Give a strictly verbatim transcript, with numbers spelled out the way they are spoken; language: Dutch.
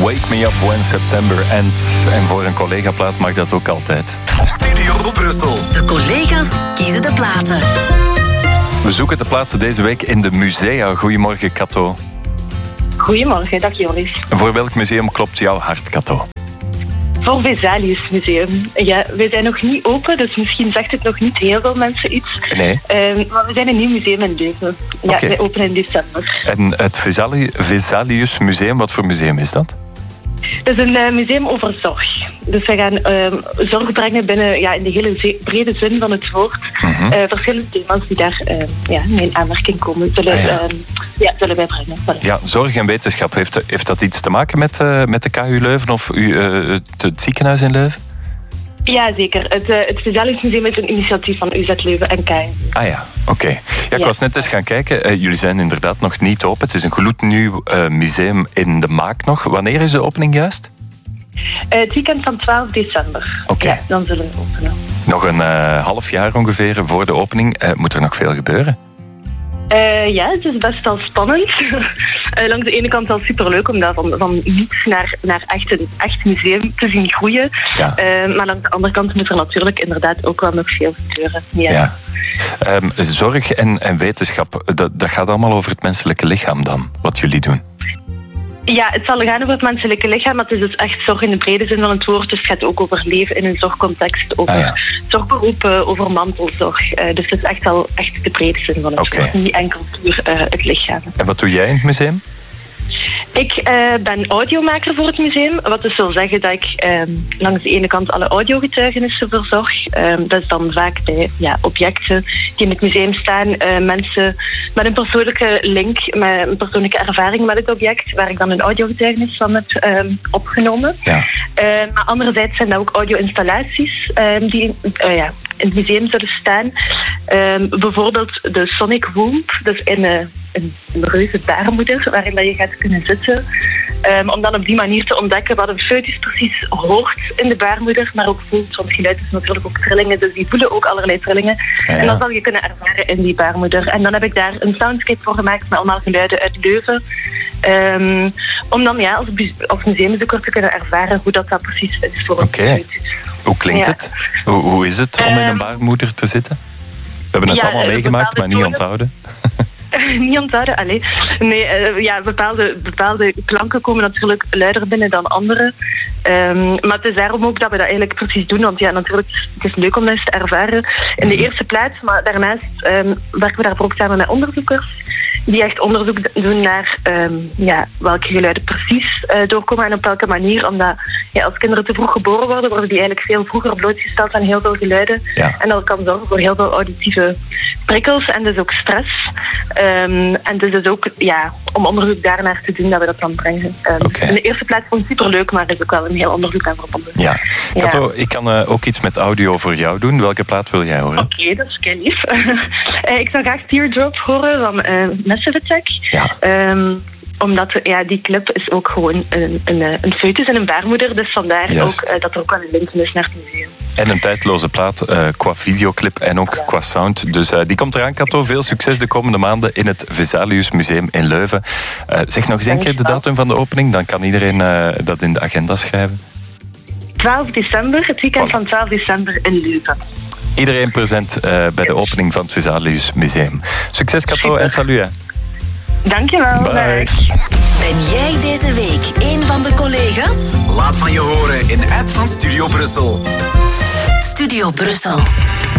Wake Me Up When September Ends. En voor een collega-plaat mag dat ook altijd. Studio Brussel. De collega's kiezen de platen. We zoeken de platen deze week in de musea. Goedemorgen, Kato. Goedemorgen, dag Joris. Voor welk museum klopt jouw hart, Kato? Voor Vesalius Museum. Ja, we zijn nog niet open, dus misschien zegt het nog niet heel veel mensen iets. Nee. Um, maar we zijn een nieuw museum in Leuven. Ja, Okay. we openen in december. En het Vesali- Vesalius Museum, wat voor museum is dat? Het is een uh, museum over zorg. Dus we gaan um, zorg brengen binnen, ja, in de hele ze- brede zin van het woord. Mm-hmm. Uh, verschillende thema's die daar uh, ja, mee in aanmerking komen, zullen, Ah, ja. um, ja, zullen wij brengen. Voilà. Ja, zorg en wetenschap. Heeft, heeft dat iets te maken met, uh, met de K U Leuven of u, uh, het, het ziekenhuis in Leuven? Ja, zeker. Het, uh, het Vesalius Museum is een initiatief van U Z Leuven en K U. Ah ja, oké. Okay. Ja, ik Ja. was net eens gaan kijken. Uh, jullie zijn inderdaad nog niet open. Het is een gloednieuw uh, museum in de maak nog. Wanneer is de opening juist? Uh, het weekend van twaalf december. Oké. Ja, dan zullen we openen. Nog een uh, half jaar ongeveer voor de opening. Uh, moet er nog veel gebeuren? Uh, ja, het is best wel spannend. uh, langs de ene kant wel superleuk om dat van, van niets naar, naar echt een echt museum te zien groeien. Ja. Uh, maar langs de andere kant moet er natuurlijk inderdaad ook wel nog veel gebeuren. Ja. Ja. Um, zorg en, en wetenschap, dat, dat gaat allemaal over het menselijke lichaam dan, wat jullie doen? Ja, het zal gaan over het menselijke lichaam, maar het is dus echt zorg in de brede zin van het woord. Dus het gaat ook over leven in een zorgcontext, over Ah, ja. zorgberoepen, over mantelzorg. Uh, dus het is echt wel echt de brede zin van het Oké. woord, niet enkel puur uh, het lichaam. En wat doe jij in het museum? Ik uh, ben audiomaker voor het museum, wat dus wil zeggen dat ik um, langs de ene kant alle audiogetuigenissen verzorg. Um, dat is dan vaak bij ja, objecten die in het museum staan, uh, mensen met een persoonlijke link, met een persoonlijke ervaring met het object, waar ik dan een audiogetuigenis van heb um, opgenomen. Ja. Uh, maar anderzijds zijn dat ook audio-installaties um, die uh, ja, in het museum zullen staan. Um, bijvoorbeeld de Sonic Womb, dus in uh, een, een reuze baarmoeder waarin dat je gaat kunnen zitten. Um, om dan op die manier te ontdekken wat een foetus precies hoort in de baarmoeder, maar ook voelt. Want geluid is natuurlijk ook trillingen, dus die voelen ook allerlei trillingen. Ja. En dat zal je kunnen ervaren in die baarmoeder. En dan heb ik daar een soundscape voor gemaakt met allemaal geluiden uit Leuven. Um, om dan ja, als, bu- als museumbezoeker te kunnen ervaren hoe dat, dat precies is voor een Oké. foetus. Hoe klinkt Ja. het? Hoe, hoe is het om in een Um, baarmoeder te zitten? We hebben het ja, allemaal uh, meegemaakt, maar bepaalde niet tonen. onthouden. Niet onthouden, allee. Nee, uh, ja, bepaalde, bepaalde klanken komen natuurlijk luider binnen dan andere. Um, maar het is daarom ook dat we dat eigenlijk precies doen. Want ja, natuurlijk, het is leuk om dat eens te ervaren. In de eerste plaats, maar daarnaast um, werken we daarvoor ook samen met onderzoekers. Die echt onderzoek doen naar um, ja, welke geluiden precies uh, doorkomen en op welke manier. Omdat ja, als kinderen te vroeg geboren worden, worden die eigenlijk veel vroeger blootgesteld aan heel veel geluiden. Ja. En dat kan zorgen voor heel veel auditieve prikkels en dus ook stress. Um, en dus, dus ook ja, om onderzoek daarnaar te doen dat we dat dan brengen. Um, Oké. In de eerste plaats vond ik het superleuk, maar er is ook wel een heel onderzoek aan verbonden. Ja. Ja. Kato, ik kan uh, ook iets met audio voor jou doen. Welke plaat wil jij horen? Oké, okay, dat is kei lief. uh, ik zou graag Teardrop horen van uh, Massive Attack. Ja. Um, omdat ja, die clip is ook gewoon een, een, een foetus en een baarmoeder. Dus vandaar Juist. ook uh, dat er ook wel een link is naar het museum. En een tijdloze plaat uh, qua videoclip en ook qua sound. Dus uh, die komt eraan, Kato. Veel succes de komende maanden in het Vesalius Museum in Leuven. Uh, zeg nog eens een keer de datum van de opening. Dan kan iedereen uh, dat in de agenda schrijven. twaalf december, het weekend van twaalf december in Leuven. Iedereen present uh, bij de opening van het Vesalius Museum. Succes, Kato, en salut. Hè. Dankjewel. Bye. Ben jij deze week een van de collega's? Laat van je horen in de app van Studio Brussel. Studio Brussel.